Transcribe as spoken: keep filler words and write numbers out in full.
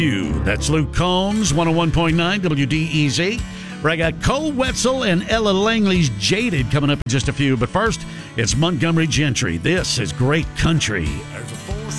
You. That's Luke Combs, one oh one point nine W D E Z. Where I got Cole Wetzel and Ella Langley's Jaded coming up in just a few. But first, it's Montgomery Gentry. This is Great Country. There's a force